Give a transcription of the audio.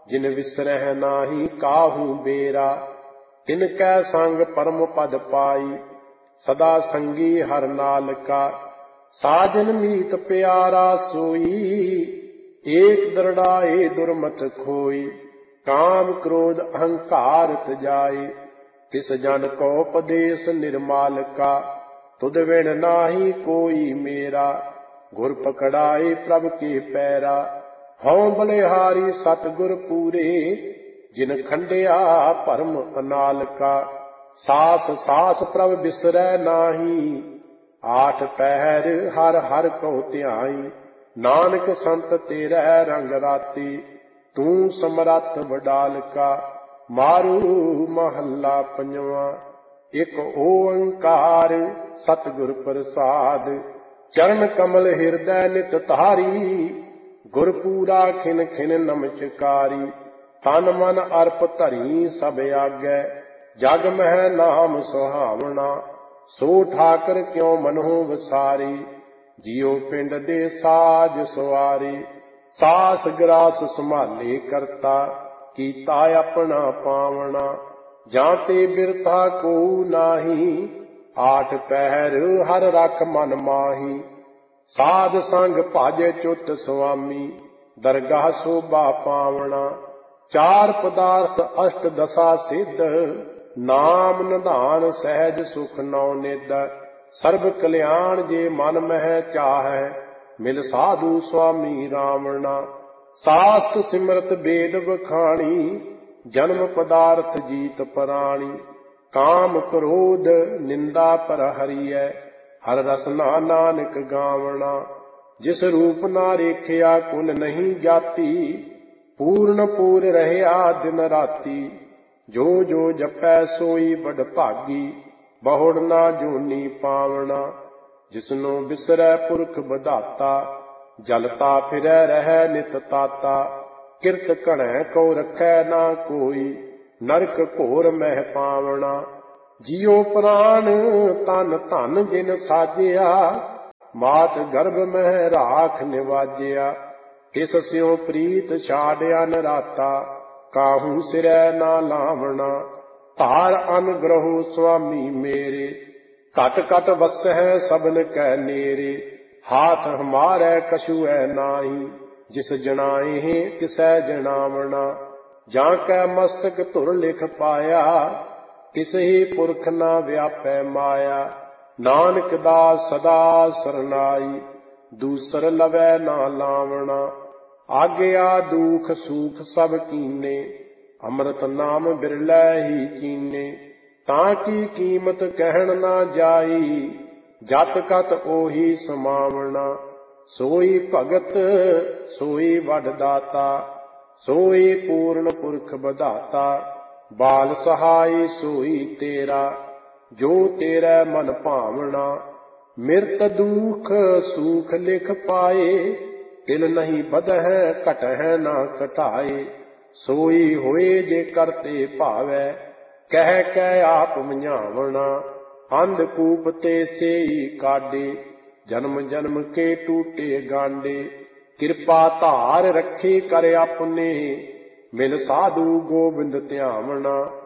जिन विसरह नाही काहू बेरा। तिनकै संग परम पद पाई, सदा संगी हर नाल का। साजन मीत प्यारा सोई, एक दरड़ाए दुर्मत खोई। काम क्रोध अहंकार तजाए, तिस जन को उपदेश निर्माल का। तुद विण नाही कोई मेरा, गुर पकड़ाए प्रभ के पैरा। हौं बलिहारी सतगुर पूरे, जिन खंडिया भरम अनाल का। सास सास प्रभ बिसरै नाही, आठ पहर हर हर को ध्याई। नानक संत तेरै रंग राती, तू समरथ वडाल का। मारू महला पंजवा। एक ओंकार सतगुर प्रसाद, चरण कमल हृदय नित तारी। गुरपूरा खिन खिन नमस्कारी, तन मन अर्प धरी सब आगै। जग मह नाम सुहावना, सो ठाकर क्यों मनहु वसारी। जियो पिंड दे साज सवारी, सास ग्रास संभाले करता। कीता अपना पावना, जाते बिरथा को नाही। आठ पहर हर रख मन माही, साध संग भाजे चुत स्वामी। दरगाह शोभा पावना, चार पदार्थ अष्ट दशा सिद्ध। नाम निधान सहज सुख नौ निध। सर्व कल्याण जे मन मह चाहै, मिल साधु स्वामी रावणा। शास्त्र सिमरत वेद बखाणी, जन्म पदार्थ जीत प्राणी। काम क्रोध निंदा पर हरियै, हर रसना नानक गावना। जिस रूप ना रेखिया कुल नहीं जाती, पूर्ण पूर रहया दिन राती। जो जो जपै सोई बड़ भागी, बहुड़ ना जोनी पावना। जिसनो बिसरै पुरख बधाता, जलता फिरै रहै नित ताता। किरत घणै को रखै ना कोई, नरक घोर मह पावना। जियो प्राण तन धन जिन साजिया, मात गर्भ मह राख निवाजिया। तिस स्यों प्रीत छाड़िया नराता, काहू सिरै ना लावना। धार अनुग्रहो स्वामी मेरे, घट घट वसै सबन कै नेरे। हाथ हमारे कछु है नाही, जिस जनाए तिसै जनावना। जाकै मस्तक धुर लिख पाया, तिस ही पुरख ना व्यापै माया। नानक दास सदा सरनाई, दूसर लवै ना लावना। आज्ञा दुख सुख सब कीने, अमृत नाम बिरलै ही चीने। ताकि कीमत कहन ना जाई, जत कत ओही समावना। सोई भगत सोई वडदाता, सोई पूर्ण पुरख बधाता। बाल सहाय सोई तेरा, जो तेरा मन भावना। मिरत दुख सुख लिख पाए, तिल नहीं बदह घटह ना घटाए। सोई होए जे करते भावै, कह कै आप मझावना। अंधकूप ते सेई काडे, जन्म जन्म के टूटे गांडे। कृपा धार रखे कर अपने, मिल साधु गोबिंद ध्यावना।